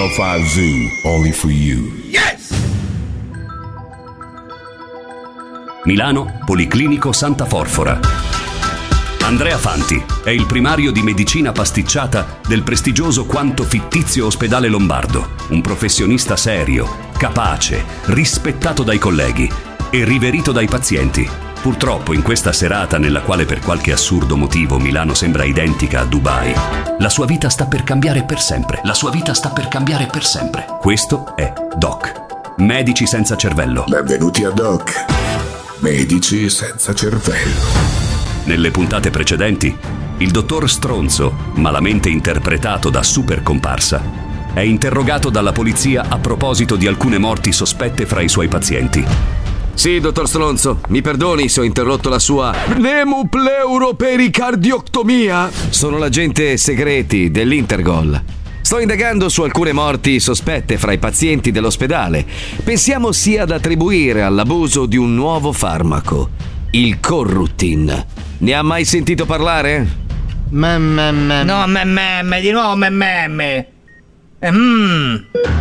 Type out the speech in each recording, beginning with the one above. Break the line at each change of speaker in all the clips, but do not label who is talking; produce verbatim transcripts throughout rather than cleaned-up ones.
centocinque Zoo, only for you.
Yes!
Milano, Policlinico Santa Forfora. Andrea Fanti è il primario di medicina pasticciata del prestigioso quanto fittizio ospedale lombardo, un professionista serio, capace, rispettato dai colleghi e riverito dai pazienti. Purtroppo in questa serata nella quale per qualche assurdo motivo Milano sembra identica a Dubai, la sua vita sta per cambiare per sempre. La sua vita sta per cambiare per sempre. Questo è Doc, Medici senza cervello.
Benvenuti a Doc, Medici senza cervello.
Nelle puntate precedenti, il dottor Stronzo, malamente interpretato da super comparsa, è interrogato dalla polizia a proposito di alcune morti sospette fra i suoi pazienti.
Sì, dottor Stronzo, mi perdoni se ho interrotto la sua pneumopleuropericardioctomia. Sono l'agente segreti dell'Intergol. Sto indagando su alcune morti sospette fra i pazienti dell'ospedale. Pensiamo sia da attribuire all'abuso di un nuovo farmaco, il Corrutin. Ne ha mai sentito parlare?
Mmm. No, mmm, di nuovo mmm. Mmm.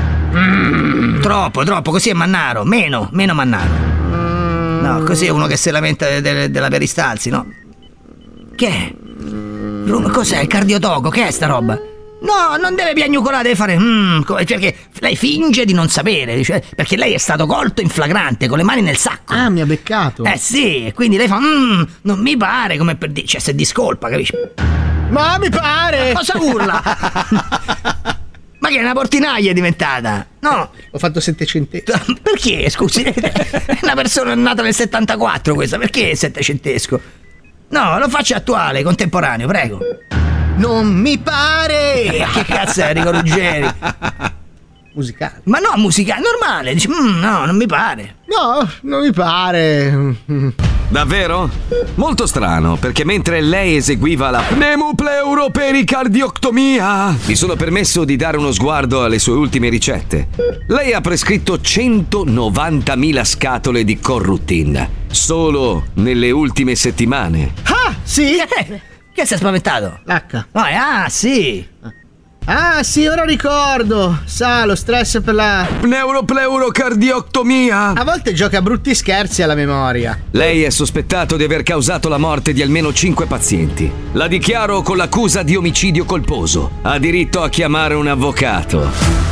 Mm. Troppo, troppo, così è mannaro. Meno, meno mannaro. No, così è uno che si lamenta de- de- della peristalsi, no? Che è? Cos'è? Il cardiotoco? Che è sta roba? No, non deve piagnucolare, deve fare mm, come, perché lei finge di non sapere, dice, perché lei è stato colto in flagrante con le mani nel sacco.
Ah, mi ha beccato.
Eh sì, e quindi lei fa mm, non mi pare, come per dire, cioè se discolpa, capisci?
Ma mi pare!
Ma cosa urla? Ma che è una portinaia è diventata? No,
ho fatto settecentesco.
Perché, scusi? È una persona nata nel settantaquattro questa, perché è settecentesco? No, lo faccia attuale, contemporaneo, prego.
Non mi pare!
Che cazzo è Enrico Ruggeri?
Musicale.
Ma no, musicale, normale. Dici, mm, no, non mi pare.
No, non mi pare.
Davvero? Molto strano, perché mentre lei eseguiva la pneumopleuropericardioctomia, mi sono permesso di dare uno sguardo alle sue ultime ricette. Lei ha prescritto centonovantamila scatole di Corrutin, solo nelle ultime settimane.
Ah, sì?
Eh, che si è spaventato?
L'H.
No, è ah, sì.
Ah, sì, ora ricordo. Sa, lo stress per la
pneumopleurocardioctomia.
A volte gioca brutti scherzi alla memoria.
Lei è sospettato di aver causato la morte di almeno cinque pazienti. La dichiaro con l'accusa di omicidio colposo. Ha diritto a chiamare un avvocato.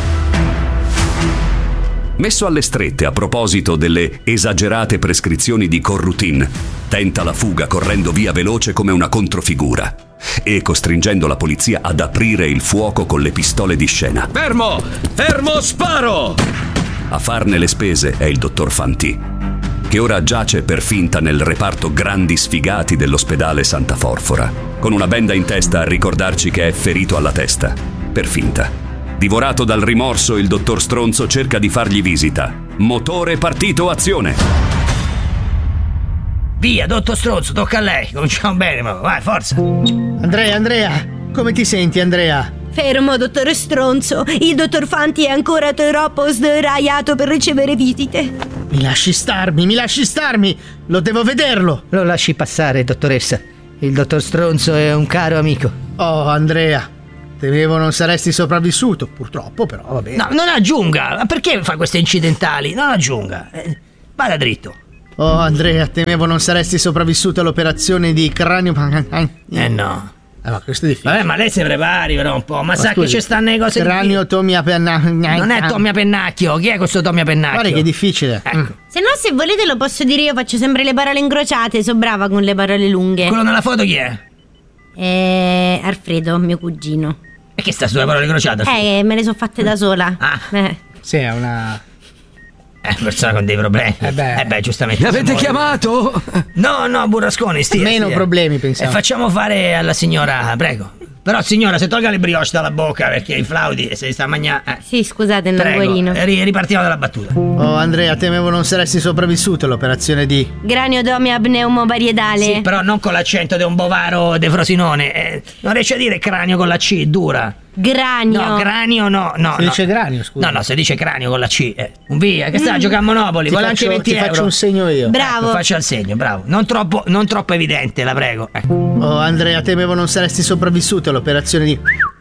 Messo alle strette a proposito delle esagerate prescrizioni di Corrutin, tenta la fuga correndo via veloce come una controfigura e costringendo la polizia ad aprire il fuoco con le pistole di scena.
Fermo! Fermo, sparo!
A farne le spese è il dottor Fanti, che ora giace per finta nel reparto grandi sfigati dell'ospedale Santa Forfora, con una benda in testa a ricordarci che è ferito alla testa. Per finta. Divorato dal rimorso, il dottor Stronzo cerca di fargli visita. Motore partito, azione!
Via, dottor Stronzo, tocca a lei. Cominciamo bene, ma vai, forza.
Andrea, Andrea, come ti senti, Andrea?
Fermo, dottore Stronzo. Il dottor Fanti è ancora troppo sdraiato per ricevere visite.
Mi lasci starmi, mi lasci starmi. Lo devo vederlo.
Lo lasci passare, dottoressa. Il dottor Stronzo è un caro amico.
Oh, Andrea. Temevo non saresti sopravvissuto, purtroppo, però va bene.
No, non aggiunga. Ma perché fa queste incidentali? Non aggiunga. Eh, vada dritto.
Oh, Andrea, temevo non saresti sopravvissuto all'operazione di cranio.
Eh no.
Eh, ma questo è difficile.
Vabbè, ma lei si prepari però un po'. Ma, ma sa
scusi,
che ci stanno le cose
cranio Tomia Pennacchio.
Non è Tomia Pennacchio. Chi è questo Tomia Pennacchio?
Guarda che è difficile.
Ecco.
Mm.
Se no, se volete lo posso dire io, faccio sempre le parole incrociate, so brava con le parole lunghe.
Quello nella foto chi è?
Eh, Alfredo, mio cugino.
E che sta sulle parole crociate?
Eh, me le sono fatte da sola.
Ah.
Eh.
Sì, è una...
Eh, persona con dei problemi.
Eh beh,
eh beh giustamente.
Mi avete chiamato?
No, no, Burrasconi, stia.
Meno
stia.
problemi,
E
pensiamo.
facciamo fare alla signora, prego. Però signora, se tolga le brioche dalla bocca perché i flaudi se li sta a mangiare. Eh.
Sì, scusate, non
Prego,
guarino.
ri- ripartiamo dalla battuta.
Oh, Andrea, temevo non saresti sopravvissuto all'operazione di...
Graniotomia pneumoparietale.
Sì, però non con l'accento di un bovaro de Frosinone. Eh, non riesce a dire cranio con la C, dura.
Granio.
No, cranio no, no.
Si
no.
dice cranio, scusa.
No, no, si dice cranio con la C. Eh. Un via, che sta a giocare a Monopoli,
Ti
vuole
faccio,
anche venti
ti
euro.
faccio un segno io.
Bravo.
Ecco, faccia il segno, bravo. Non troppo, non troppo evidente, la prego. Ecco.
Oh, Andrea, temevo non saresti sopravvissuto all'operazione di...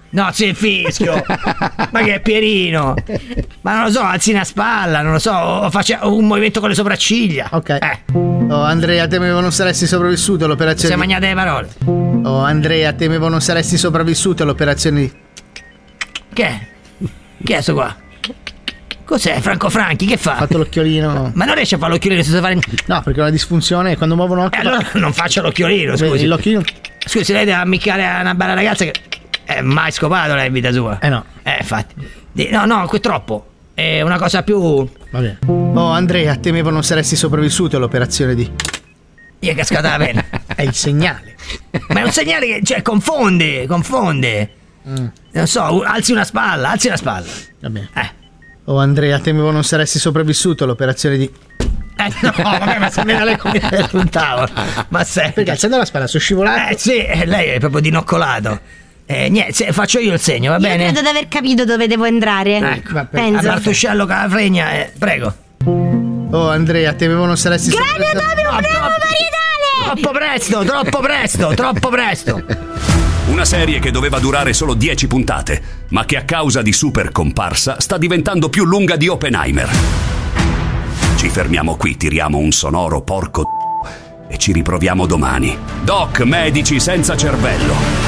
No, c'è il fischio. Ma che è Pierino? Ma non lo so, alzi una spalla, non lo so, o faccia un movimento con le sopracciglia.
Ok.
Eh.
Oh, Andrea, temevo non saresti sopravvissuto all'operazione.
Si è
di...
mangiate le parole.
Oh, Andrea, temevo non saresti sopravvissuto all'operazione di...
Che è? Che è sto qua? Cos'è Franco Franchi? Che fa?
Ho fatto l'occhiolino.
Ma non riesce a fare l'occhiolino senza fare...
No, perché una disfunzione quando muovo un occhio...
Eh, allora non faccia l'occhiolino, scusi.
L'occhiolino...
Scusi, lei deve ammiccare a una bella ragazza che... È mai scopato lei in vita sua.
Eh no.
Eh, infatti. No, no, qui è troppo. È una cosa più...
Va bene. Oh, Andrea, temevo non saresti sopravvissuto all'operazione di...
Gli è cascata la penna.
È il segnale.
Ma è un segnale che... Cioè, confonde, confonde. Mm. Non so, alzi una spalla, alzi una spalla.
Va bene.
Eh.
Oh, Andrea, temevo non saresti sopravvissuto all'operazione di...
Eh, no, vabbè, ma se me lei come sul tavolo. Ma sei...
Perché alzando la spalla sono scivolato?
Eh, sì, lei è proprio dinoccolato. Eh, niente, faccio io il segno, va
Io
bene?
credo di aver capito dove devo andare.
Ecco,
va bene.
Penso.
A Martuscello Calafregna, eh, prego.
Oh, Andrea, temevo non saresti
Grande
sopravvissuto...
Ottavio, bravo varietale!
Troppo presto, troppo presto, troppo presto.
Una serie che doveva durare solo dieci puntate, ma che a causa di super comparsa sta diventando più lunga di Oppenheimer. Ci fermiamo qui, tiriamo un sonoro porco e ci riproviamo domani. Doc, medici senza cervello.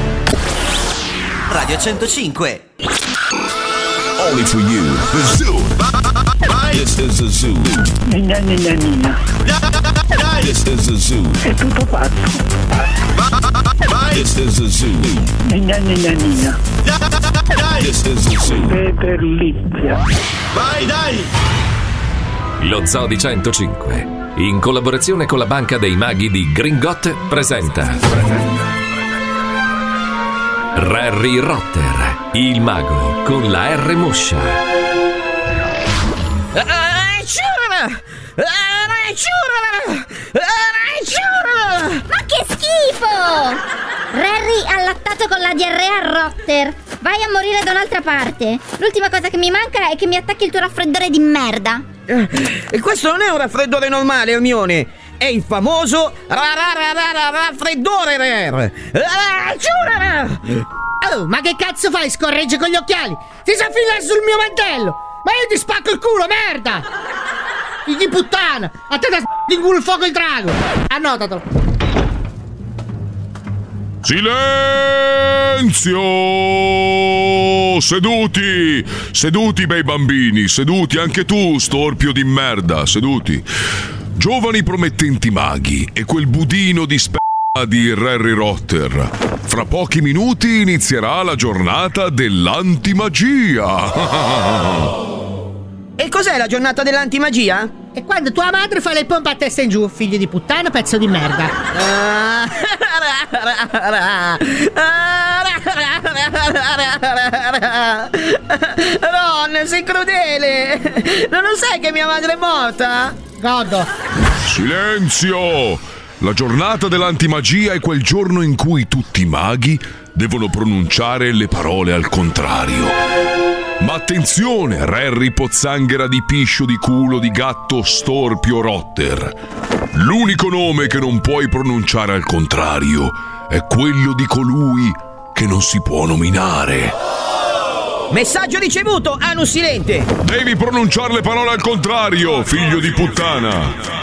Radio centocinque.
Only for you. The Zoo. This is the Zoo.
Nina, nina, nina.
This is the Zoo.
È tutto fatto.
This is the Zoo.
Nina, nina, nina.
This is the Zoo.
Peter Lizia.
Vai, dai!
Lo Zoo di centocinque, in collaborazione con la Banca dei Maghi di Gringot, presenta Rarry Rotter, il mago con la R moscia.
Ma che schifo! Rarry allattato con la diarrea a Rotter. Vai a morire da un'altra parte. L'ultima cosa che mi manca è che mi attacchi il tuo raffreddore di merda.
E questo non è un raffreddore normale, Hermione. È il famoso raffreddore rare.
Oh, ma che cazzo fai? Scorregge con gli occhiali! Ti sa filare sul mio mantello! Ma io ti spacco il culo, merda! Figli di puttana! A te da s***o in culo il fuoco il drago! Annotatelo!
Silenzio! Seduti! Seduti, bei bambini! Seduti anche tu, storpio di merda! Seduti! Giovani promettenti maghi e quel budino di sp***a di Rarry Rotter. Fra pochi minuti inizierà la giornata dell'antimagia.
E cos'è la giornata dell'antimagia?
E quando tua madre fa le pompe a testa in giù, figlio di puttana, pezzo di merda.
Ron, sei crudele! Non lo sai che mia madre è morta?
Godo.
Silenzio! La giornata dell'antimagia è quel giorno in cui tutti i maghi devono pronunciare le parole al contrario. Ma attenzione, Rarry Pozzanghera di piscio di culo di gatto storpio Rotter. L'unico nome che non puoi pronunciare al contrario è quello di colui che non si può nominare.
Messaggio ricevuto, anus silente.
Devi pronunciare le parole al contrario, figlio di puttana.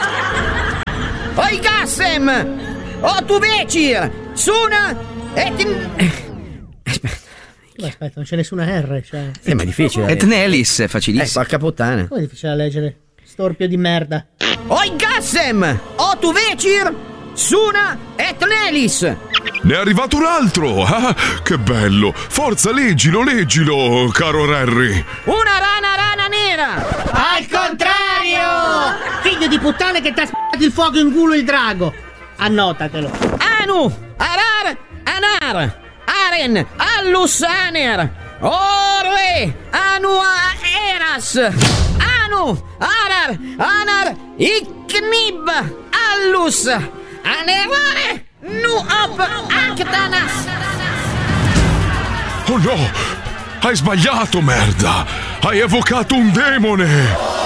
Oi Gassem! O tu vecir! Suna et...
Aspetta. Aspetta, non c'è nessuna R, cioè.
Eh, ma è difficile.
Et Nelis è facilissimo.
Eh, porca puttana.
Come è difficile da leggere? Storpio di merda.
Oi Gassem! O tu vecir! Suna et Nelis!
Ne è arrivato un altro! Ah, che bello! Forza, leggilo, leggilo, caro Rarry!
Una rana rana nera!
Al contrario! Figlio di puttana che ti ha sparato il fuoco in culo il drago! Annotatelo!
Anu! Arar! Anar! Aren! Allus aner! Orwe! Anu eras! Anu! Arar! Anar! Iknib! Allus! Anerare! Nu op Actanas!
Oh no! Hai sbagliato, merda! Hai evocato un demone!